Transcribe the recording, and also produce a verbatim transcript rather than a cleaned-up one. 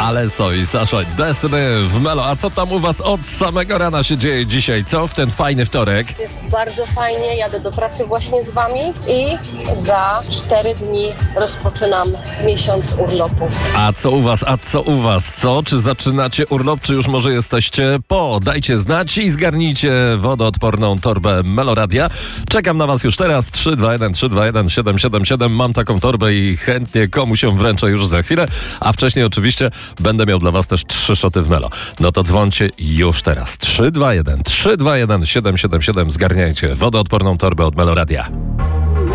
Ale co i Sasha Destiny w Melo. A co tam u was od samego rana się dzieje dzisiaj? Co w ten fajny wtorek? Jest bardzo fajnie, jadę do pracy właśnie z wami i za cztery dni rozpoczynam miesiąc urlopu. A co u was, a co u was? Co? Czy zaczynacie urlop, czy już może jesteście po? Dajcie znać i zgarnijcie wodoodporną torbę Meloradia. Czekam na was już teraz. trzy dwa jeden trzy dwa jeden siedem siedem siedem. Mam taką torbę i chętnie komuś ją wręczę już za chwilę. A wcześniej oczywiście będę miał dla was też trzy szoty w Melo. No to dzwońcie już teraz. trzy dwa jeden trzy dwa jeden siedem siedem siedem. Zgarniajcie wodoodporną torbę od Meloradia.